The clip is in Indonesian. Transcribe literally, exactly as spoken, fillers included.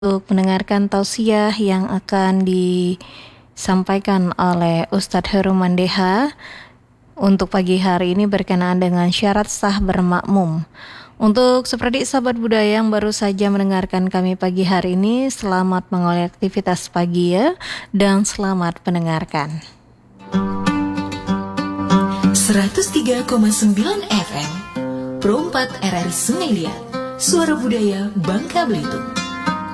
Untuk mendengarkan tausiah yang akan disampaikan oleh Ustadz Heru Mandeha untuk pagi hari ini berkenaan dengan syarat sah bermakmum. Untuk seperti sahabat budaya yang baru saja mendengarkan kami pagi hari ini, selamat mengawali aktivitas pagi ya, dan selamat mendengarkan. seratus tiga koma sembilan F M Pro empat R R I Sungai Liat, Suara Budaya Bangka Belitung.